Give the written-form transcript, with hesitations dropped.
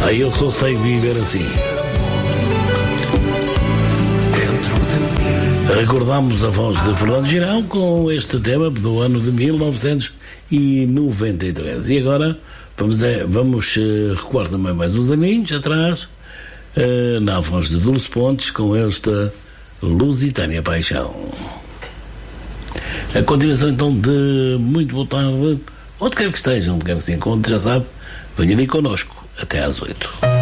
Aí eu só sei viver assim. Recordamos a voz de Fernando Girão com este tema do ano de 1993. E agora vamos recuar também mais uns aninhos atrás, na voz de Dulce Pontes com esta Lusitânia Paixão. A continuação então de Muito Boa Tarde, onde quer que esteja, onde quer que se encontre, já sabe, venha ali connosco até às 8.